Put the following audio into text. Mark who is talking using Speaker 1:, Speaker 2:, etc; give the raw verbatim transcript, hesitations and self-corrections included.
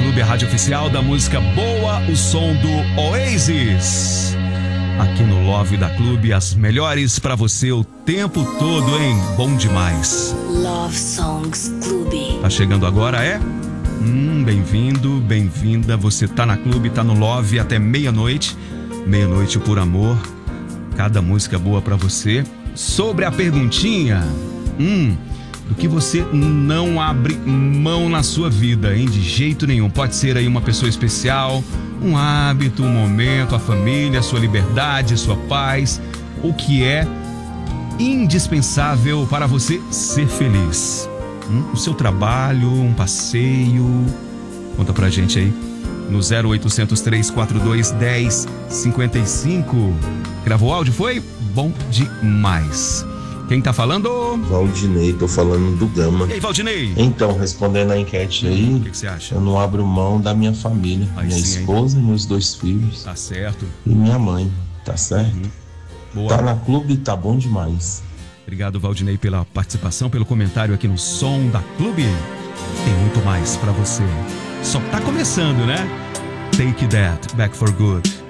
Speaker 1: Clube, a rádio oficial da música boa, o som do Oasis. Aqui no Love da Clube, as melhores pra você o tempo todo, hein? Bom demais.
Speaker 2: Love Songs Clube.
Speaker 1: Tá chegando agora, é? Hum, bem-vindo, bem-vinda. Você tá na Clube, tá no Love até meia-noite. Meia-noite por amor. Cada música boa pra você. Sobre a perguntinha, hum, do que você não abre mão na sua vida, hein? De jeito nenhum. Pode ser aí uma pessoa especial, um hábito, um momento, a família, a sua liberdade, a sua paz. O que é indispensável para você ser feliz? Hum? O seu trabalho, um passeio. Conta pra gente aí no zero oitocentos, três quatro dois, dez cinquenta e cinco. Gravou o áudio, foi? Bom demais. Quem tá falando?
Speaker 3: Valdinei, tô falando do Gama.
Speaker 1: E aí, Valdinei?
Speaker 3: Então, respondendo a enquete aí,
Speaker 1: o que, que você acha?
Speaker 3: Eu não abro mão da minha família,
Speaker 1: Aí
Speaker 3: minha
Speaker 1: sim,
Speaker 3: esposa, meus dois filhos.
Speaker 1: Tá certo.
Speaker 3: E minha mãe, tá certo?
Speaker 1: Uhum. Boa.
Speaker 3: Tá na Clube, tá bom demais.
Speaker 1: Obrigado, Valdinei, pela participação, pelo comentário aqui no Som da Clube. Tem muito mais pra você. Só tá começando, né? Take That, Back for Good.